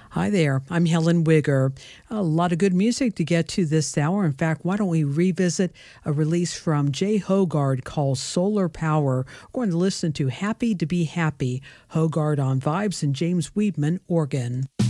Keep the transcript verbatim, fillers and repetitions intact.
Hi there, I'm Helen Wigger. A lot of good music to get to this hour. In fact, why don't we revisit a release from Jay Hogard called Solar Power? We're going to listen to Happy to Be Happy, Hogard on Vibes and James Weedman, organ.